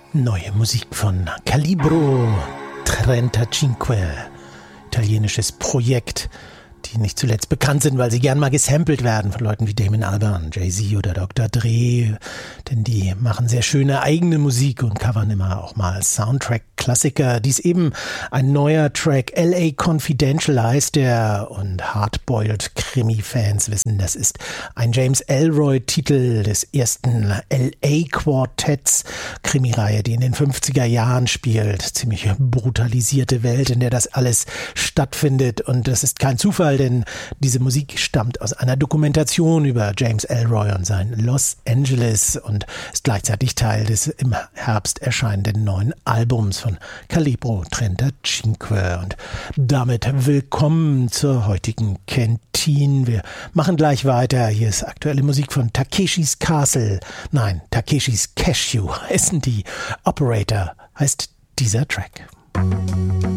Neue Musik von Calibro 35, italienisches Projekt, die nicht zuletzt bekannt sind, weil sie gern mal gesampelt werden von Leuten wie Damon Albarn, Jay-Z oder Dr. Dre, denn die machen sehr schöne eigene Musik und covern immer auch mal Soundtrack-Klassiker. Dies eben ein neuer Track, LA Confidential heißt der, und Hardboiled Krimi-Fans wissen, das ist ein James Ellroy-Titel des ersten LA-Quartetts, Krimireihe, die in den 50er Jahren spielt. Ziemlich brutalisierte Welt, in der das alles stattfindet, und das ist kein Zufall, denn diese Musik stammt aus einer Dokumentation über James Ellroy und sein Los Angeles und ist gleichzeitig Teil des im Herbst erscheinenden neuen Albums von Calibro 35. Und damit willkommen zur heutigen Kantine. Wir machen gleich weiter. Hier ist aktuelle Musik von Takeshis Cashew heißen die. Operator heißt dieser Track.